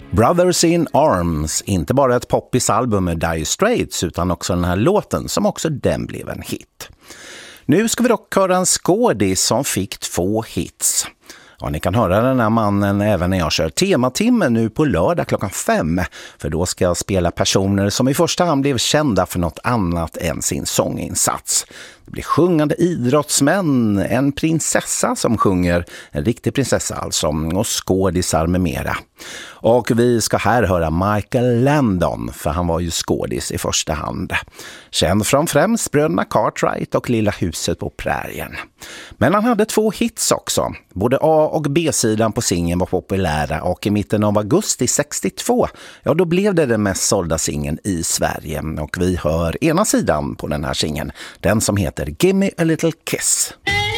Brothers in Arms, inte bara ett poppisalbum med Dire Straits utan också den här låten som också den blev en hit. Nu ska vi dock höra en skådis som fick 2 hits. Ja, ni kan höra den här mannen även när jag kör tematimmen nu på lördag klockan 5. För då ska jag spela personer som i första hand blev kända för något annat än sin sånginsats. Det blir sjungande idrottsmän, en prinsessa som sjunger, en riktig prinsessa alltså, och skådisar med mera. Och vi ska här höra Michael Landon, för han var ju skådis i första hand. Känd från främst Bröderna Cartwright och Lilla huset på prärien. Men han hade 2 hits också. Både A- och B-sidan på singeln var populära och i mitten av augusti 62, ja då blev det den mest sålda singeln i Sverige. Och vi hör ena sidan på den här singeln, den som heter Gimme a Little Kiss.